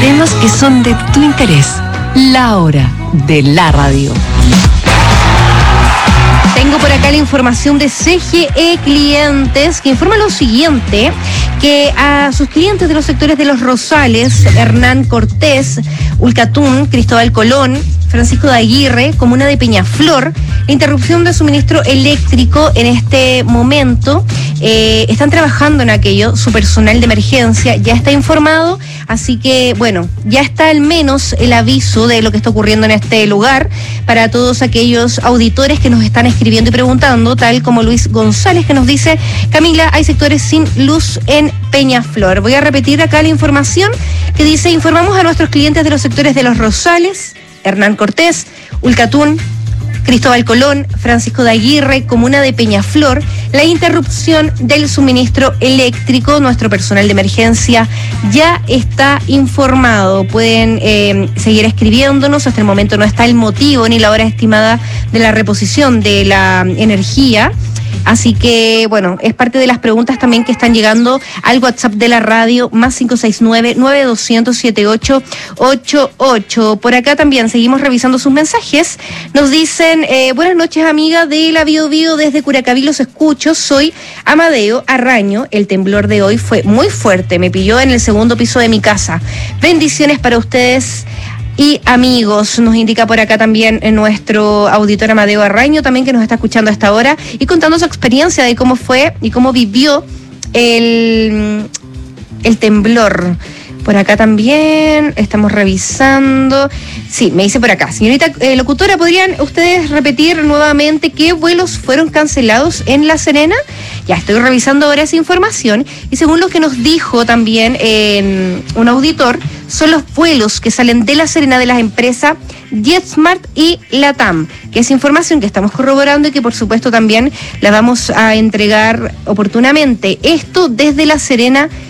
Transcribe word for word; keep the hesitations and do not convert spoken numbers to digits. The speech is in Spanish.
Temas que son de tu interés. La hora de la radio. Tengo por acá la información de C G E Clientes, que informa lo siguiente, que a sus clientes de los sectores de Los Rosales, Hernán Cortés, Ulcatún, Cristóbal Colón, Francisco de Aguirre, comuna de Peñaflor, la interrupción de suministro eléctrico en este momento, eh, están trabajando en aquello, su personal de emergencia ya está informado, así que, bueno, ya está al menos el aviso de lo que está ocurriendo en este lugar para todos aquellos auditores que nos están escribiendo y preguntando, tal como Luis González, que nos dice: Camila, hay sectores sin luz en Peñaflor. Voy a repetir acá la información que dice: informamos a nuestros clientes de los sectores de Los Rosales, Hernán Cortés, Ulcatún, Cristóbal Colón, Francisco de Aguirre, comuna de Peñaflor, la interrupción del suministro eléctrico. Nuestro personal de emergencia ya está informado. Pueden eh, seguir escribiéndonos. Hasta el momento no está el motivo ni la hora estimada de la reposición de la energía. Así que, bueno, es parte de las preguntas también que están llegando al WhatsApp de la radio, más cinco seis nueve, nueve dos cero cero, siete ocho ocho ocho. Por acá también seguimos revisando sus mensajes. Nos dicen: eh, buenas noches, amiga de la Bio Bio, desde Curacaví los escucho. Soy Amadeo Arraño. El temblor de hoy fue muy fuerte. Me pilló en el segundo piso de mi casa. Bendiciones para ustedes y amigos, nos indica por acá también nuestro auditor Amadeo Arraño, también, que nos está escuchando a esta hora y contando su experiencia de cómo fue y cómo vivió el, el temblor. Por acá también estamos revisando. Sí, me dice por acá: señorita eh, locutora, ¿podrían ustedes repetir nuevamente qué vuelos fueron cancelados en La Serena? Ya estoy revisando ahora esa información, y según lo que nos dijo también eh, un auditor, son los vuelos que salen de La Serena de las empresas JetSmart y LATAM, que es información que estamos corroborando y que por supuesto también la vamos a entregar oportunamente. Esto desde La Serena